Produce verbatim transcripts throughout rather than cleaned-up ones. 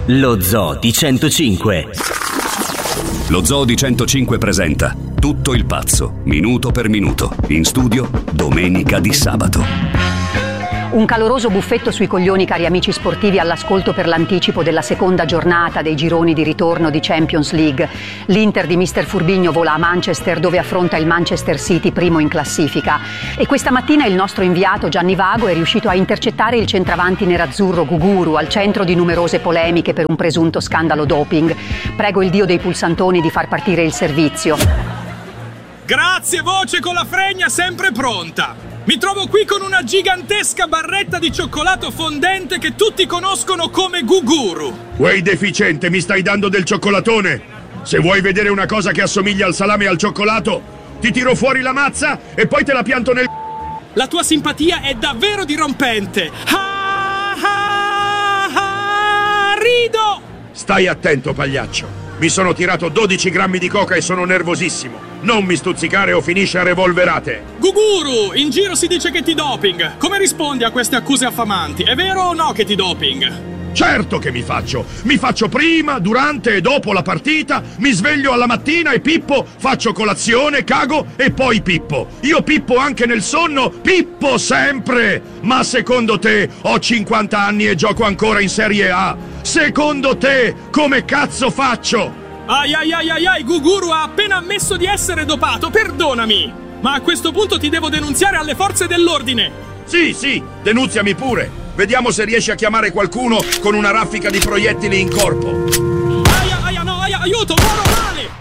Lo Zoo di centocinque. Lo Zoo di centocinque presenta Tutto il pazzo, minuto per minuto. In studio, Domenica Di Sabato. Un caloroso buffetto sui coglioni, cari amici sportivi, all'ascolto per l'anticipo della seconda giornata dei gironi di ritorno di Champions League. L'Inter di mister Furbigno vola a Manchester, dove affronta il Manchester City, primo in classifica. E questa mattina il nostro inviato Gianni Vago è riuscito a intercettare il centravanti nerazzurro Guguru, al centro di numerose polemiche per un presunto scandalo doping. Prego il dio dei pulsantoni di far partire il servizio. Grazie, voce con la fregna sempre pronta. Mi trovo qui con una gigantesca barretta di cioccolato fondente che tutti conoscono come Guguru. Uè, deficiente, mi stai dando del cioccolatone? Se vuoi vedere una cosa che assomiglia al salame e al cioccolato, ti tiro fuori la mazza e poi te la pianto nel... La tua simpatia è davvero dirompente. Ah, ah, ah, rido! Stai attento, pagliaccio. Mi sono tirato dodici grammi di coca e sono nervosissimo. Non mi stuzzicare o finisce a revolverate. Guguru, in giro si dice che ti doping. Come rispondi a queste accuse affamanti? È vero o no che ti doping? Certo che mi faccio. Mi faccio prima, durante e dopo la partita. Mi sveglio alla mattina e pippo. Faccio colazione, cago e poi pippo. Io pippo anche nel sonno. Pippo sempre. Ma secondo te ho cinquanta anni e gioco ancora in Serie A? Secondo te come cazzo faccio? Ai ai ai ai ai, Guguru ha appena ammesso di essere dopato, perdonami. Ma a questo punto ti devo denunziare alle forze dell'ordine. Sì, sì, denunziami pure. Vediamo se riesci a chiamare qualcuno con una raffica di proiettili in corpo. Aia, aia, no, aia, aiuto, muoro male!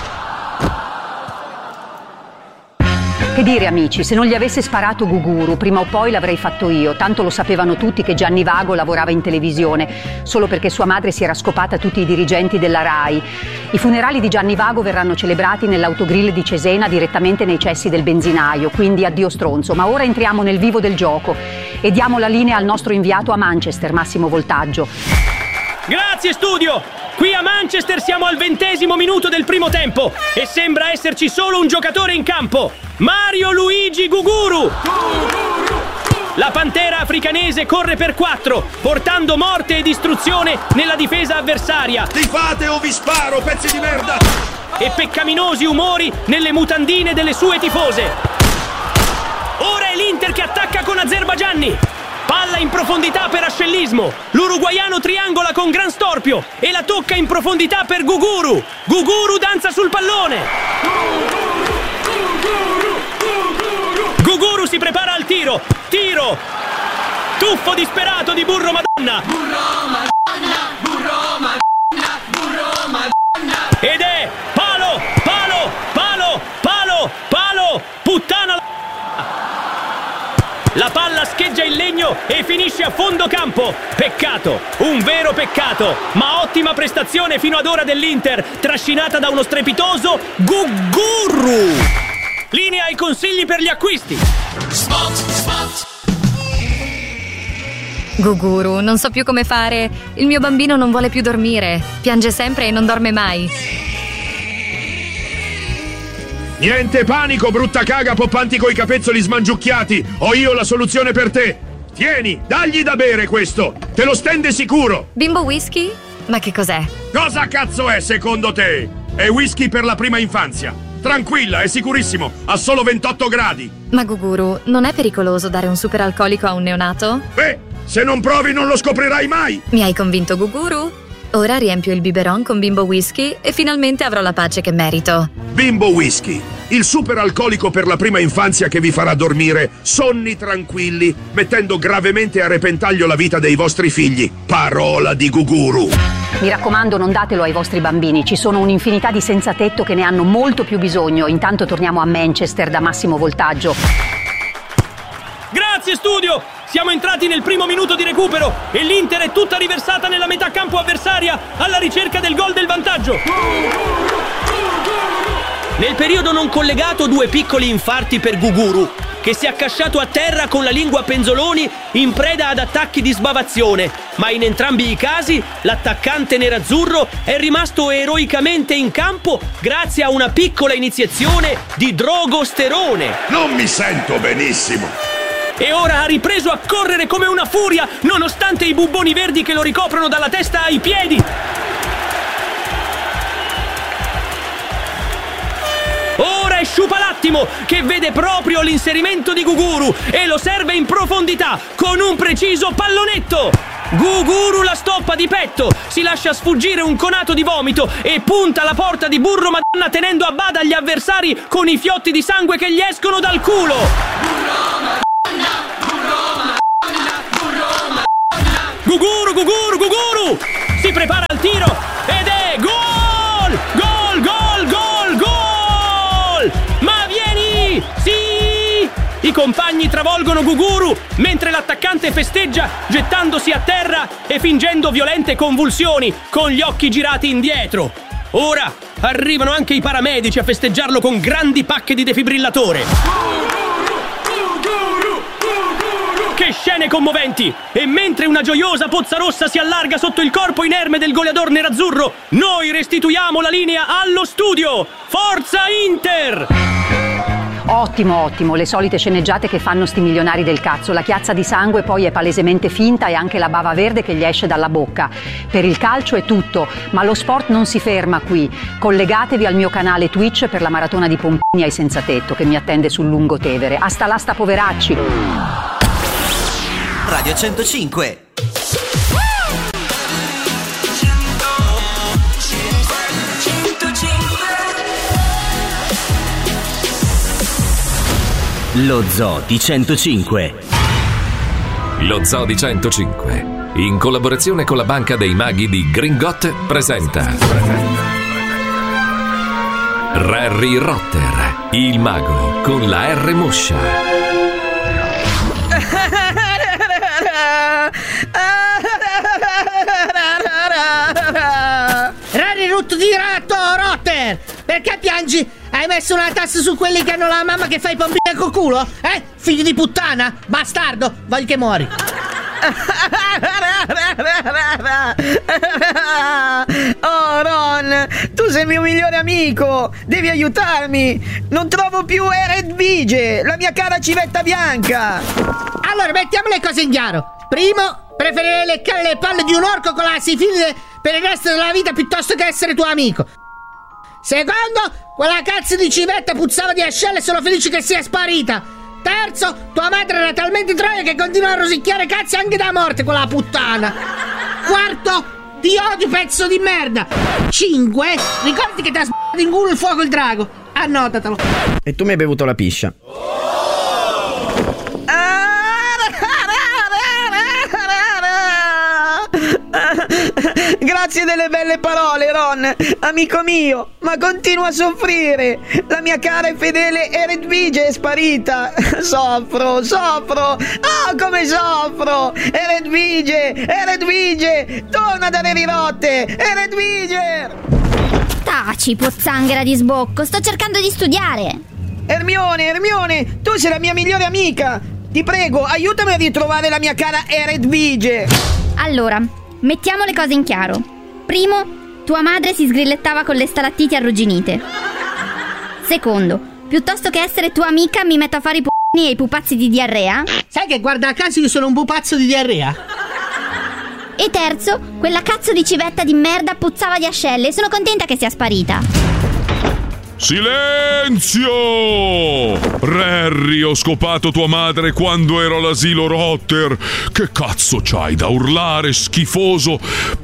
Che dire, amici, se non gli avesse sparato Guguru, prima o poi l'avrei fatto io. Tanto lo sapevano tutti che Gianni Vago lavorava in televisione, solo perché sua madre si era scopata tutti i dirigenti della RAI. I funerali di Gianni Vago verranno celebrati nell'autogrill di Cesena, direttamente nei cessi del benzinaio, quindi addio stronzo. Ma ora entriamo nel vivo del gioco e diamo la linea al nostro inviato a Manchester, Massimo Voltaggio. Grazie, studio! Qui a Manchester siamo al ventesimo minuto del primo tempo e sembra esserci solo un giocatore in campo, Mario Luigi Guguru. La pantera africanese corre per quattro, portando morte e distruzione nella difesa avversaria. Ti fate o vi sparo, pezzi di merda! E peccaminosi umori nelle mutandine delle sue tifose. Ora è l'Inter che attacca con Azerbaigiani. Palla in profondità per Ascellismo. L'uruguaiano triangola con gran storpio e la tocca in profondità per Guguru. Guguru danza sul pallone. Guguru si prepara al tiro. Tiro. Tuffo disperato di Burro Madonna. Burro Madonna, Burro Madonna, Burro Madonna. Ed è palo, palo, palo, palo, palo, puttana. La palla scheggia il legno e finisce a fondo campo. Peccato, un vero peccato, ma ottima prestazione fino ad ora dell'Inter, trascinata da uno strepitoso Guguru. Linea ai consigli per gli acquisti. Spot, spot. Guguru, non so più come fare. Il mio bambino non vuole più dormire. Piange sempre e non dorme mai. Niente panico, brutta caga poppanti coi capezzoli smangiucchiati. Ho io la soluzione per te. Tieni, dagli da bere questo. Te lo stende sicuro. Bimbo whisky? Ma che cos'è? Cosa cazzo è secondo te? È whisky per la prima infanzia. Tranquilla, è sicurissimo. Ha solo ventotto gradi. Ma Guguru, non è pericoloso dare un superalcolico a un neonato? Beh, se non provi non lo scoprirai mai. Mi hai convinto, Guguru? Ora riempio il biberon con Bimbo whisky e finalmente avrò la pace che merito. Bimbo whisky, il superalcolico per la prima infanzia che vi farà dormire sonni tranquilli, mettendo gravemente a repentaglio la vita dei vostri figli. Parola di Guguru. Mi raccomando, non datelo ai vostri bambini, ci sono un'infinità di senza tetto che ne hanno molto più bisogno. Intanto torniamo a Manchester da Massimo Voltaggio. Grazie, studio! Siamo entrati nel primo minuto di recupero e l'Inter è tutta riversata nella metà campo avversaria alla ricerca del gol del vantaggio. Nel periodo non collegato, due piccoli infarti per Guguru, che si è accasciato a terra con la lingua a penzoloni in preda ad attacchi di sbavazione, ma in entrambi i casi l'attaccante nerazzurro è rimasto eroicamente in campo grazie a una piccola iniziazione di drogosterone. Non mi sento benissimo. e ora ha ripreso a correre come una furia, nonostante i bubboni verdi che lo ricoprono dalla testa ai piedi. Ora è Sciupalattimo che vede proprio l'inserimento di Guguru e lo serve in profondità con un preciso pallonetto. Guguru la stoppa di petto, si lascia sfuggire un conato di vomito e punta la porta di Burro Madonna tenendo a bada gli avversari con i fiotti di sangue che gli escono dal culo. Guguru, Guguru, Guguru! Si prepara al tiro ed è gol! Gol, gol, gol, gol! Ma vieni! Sì! I compagni travolgono Guguru mentre l'attaccante festeggia gettandosi a terra e fingendo violente convulsioni con gli occhi girati indietro. Ora arrivano anche i paramedici a festeggiarlo con grandi pacche di defibrillatore. Che scene commoventi! E mentre una gioiosa pozza rossa si allarga sotto il corpo inerme del goleador nerazzurro, noi restituiamo la linea allo studio! Forza Inter! Ottimo, ottimo, le solite sceneggiate che fanno sti milionari del cazzo. La chiazza di sangue poi è palesemente finta e anche la bava verde che gli esce dalla bocca. Per il calcio è tutto, ma lo sport non si ferma qui. Collegatevi al mio canale Twitch per la maratona di pompini ai senza tetto che mi attende sul Lungotevere. Asta l'asta poveracci! Radio centocinque. Lo Zoo di centocinque. Lo Zoo di centocinque, in collaborazione con la Banca dei Maghi di Gringot, presenta Harry Rotter, il mago con la R moscia. Rari rutto di ratto, Rotter! Perché piangi? Hai messo una tassa su quelli che hanno la mamma che fa i pompini col culo? Eh? Figlio di puttana? Bastardo! Voglio che muori! Oh Ron, tu sei il mio migliore amico, devi aiutarmi. Non trovo più Eredvige, la mia cara civetta bianca. Allora mettiamo le cose in chiaro. Primo, preferirei leccare le palle di un orco con la sifilide per il resto della vita piuttosto che essere tuo amico. Secondo, quella cazzo di civetta puzzava di ascelle e sono felice che sia sparita. Terzo, tua madre era talmente troia che continua a rosicchiare cazzi anche da morte, quella puttana. Quarto, ti odio, pezzo di merda. Cinque, ricordati che ti ha sbagliato in culo il fuoco il drago. Annotatelo. E tu mi hai bevuto la piscia. Grazie delle belle parole, Ron, amico mio, ma continuo a soffrire. La mia cara e fedele Eredvige è sparita. Soffro, soffro. Oh, come soffro. Eredvige, Eredvige, torna da Harry Rotter. Eredvige. Taci, pozzanghera di sbocco, sto cercando di studiare. Ermione, Ermione, tu sei la mia migliore amica. Ti prego, aiutami a ritrovare la mia cara Eredvige. Allora, mettiamo le cose in chiaro. Primo, tua madre si sgrillettava con le stalattiti arrugginite. Secondo, piuttosto che essere tua amica mi metto a fare i p***i e i pupazzi di diarrea. Sai che guarda caso io sono un pupazzo di diarrea? E terzo, quella cazzo di civetta di merda puzzava di ascelle e sono contenta che sia sparita. Silenzio! Harry, ho scopato tua madre quando ero all'asilo Rotter. Che cazzo c'hai da urlare, schifoso?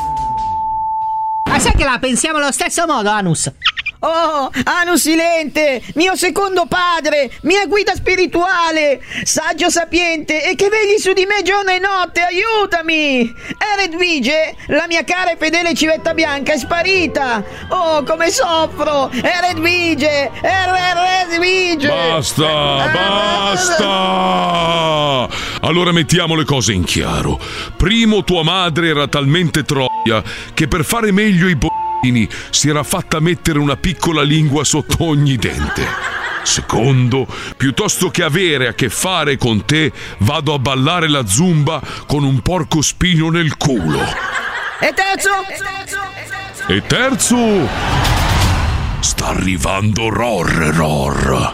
Ma sai che la pensiamo allo stesso modo, Anus? Oh, Anus Silente, mio secondo padre, mia guida spirituale, saggio sapiente e che vegli su di me giorno e notte, aiutami! Eredvige, la mia cara e fedele civetta bianca, è sparita! Oh, come soffro! Eredvige! Eredvige! Basta, basta! Allora mettiamo le cose in chiaro. Primo, tua madre era talmente troia che per fare meglio i po- si era fatta mettere una piccola lingua sotto ogni dente. Secondo, piuttosto che avere a che fare con te, vado a ballare la zumba con un porco spino nel culo. E terzo? E terzo? Sta arrivando Ror Ror.